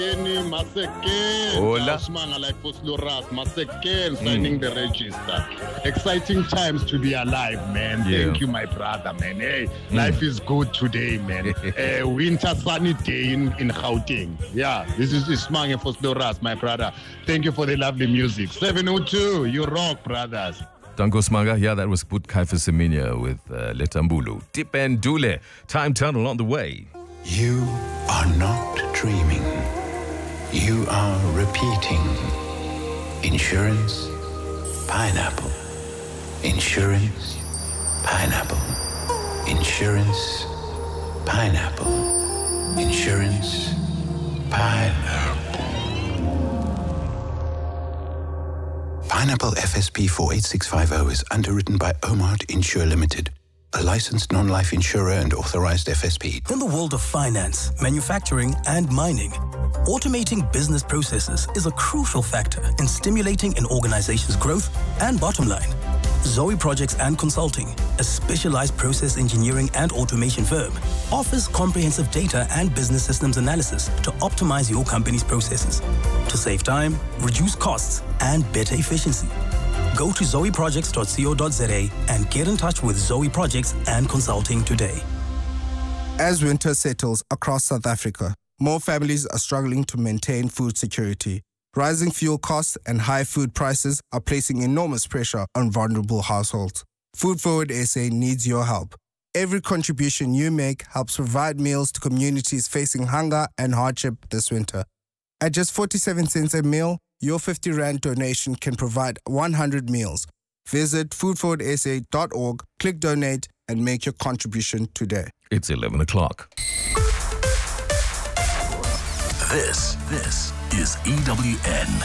Hola. Signing the register. Exciting times to be alive, man. Yeah. Thank you, my brother, man. Hey, life is good today, man. Winter sunny day in Gauteng. Yeah, this is Smange Fosloras, my brother. Thank you for the lovely music. 702, you rock, brothers. Danko Smaga. Yeah, that was Butkaifa Semenya with Letambulu. Dip and Dule. Time tunnel on the way. You are not dreaming. You are repeating. Insurance, pineapple. Insurance, pineapple. Insurance, pineapple. Insurance, pineapple. Pineapple FSP 48650 is underwritten by Omart Insure Limited, a licensed non-life insurer and authorized FSP. In the world of finance, manufacturing, and mining, automating business processes is a crucial factor in stimulating an organization's growth and bottom line. Zoe Projects and Consulting, a specialized process engineering and automation firm, offers comprehensive data and business systems analysis to optimize your company's processes, to save time, reduce costs, and better efficiency. Go to zoeprojects.co.za and get in touch with Zoe Projects and Consulting today. As winter settles across South Africa, more families are struggling to maintain food security. Rising fuel costs and high food prices are placing enormous pressure on vulnerable households. Food Forward SA needs your help. Every contribution you make helps provide meals to communities facing hunger and hardship this winter. At just 47 cents a meal, your 50 Rand donation can provide 100 meals. Visit foodforwardsa.org, click donate, and make your contribution today. It's 11 o'clock. This is EWN.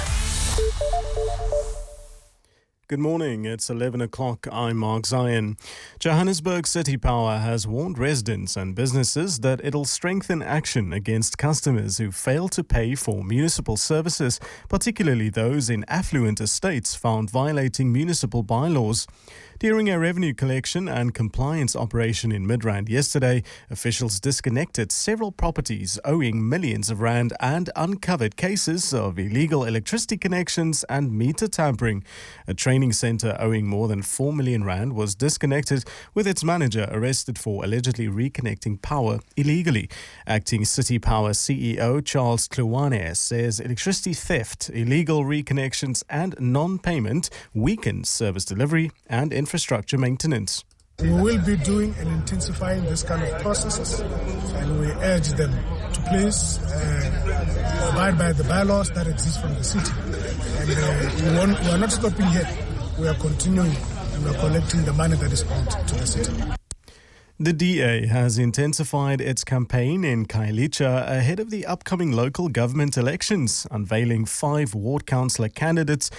Good morning, it's 11 o'clock, I'm Mark Zion. Johannesburg City Power has warned residents and businesses that it'll strengthen action against customers who fail to pay for municipal services, particularly those in affluent estates found violating municipal bylaws. During a revenue collection and compliance operation in Midrand yesterday, officials disconnected several properties owing millions of rand and uncovered cases of illegal electricity connections and meter tampering. A training centre owing more than 4 million rand was disconnected, with its manager arrested for allegedly reconnecting power illegally. Acting City Power CEO Charles Kluwane says electricity theft, illegal reconnections and non-payment weakens service delivery and infrastructure maintenance. We will be doing and intensifying this kind of processes, and we urge them to please abide by the bylaws that exist from the city. And we are not stopping here. We are continuing and we are collecting the money that is owed to the city. The DA has intensified its campaign in Khayelitsha ahead of the upcoming local government elections, unveiling 5 ward councillor candidates